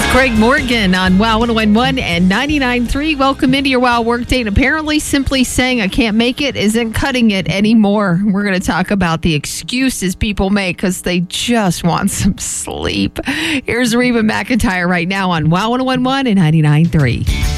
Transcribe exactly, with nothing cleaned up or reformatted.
Greg Morgan on Wow one oh one point one and ninety-nine point three. Welcome into your Wow Workday. And apparently simply saying I can't make it isn't cutting it anymore. We're going to talk about the excuses people make because they just want some sleep. Here's Reba McEntire right now on Wow one oh one point one and ninety-nine point three.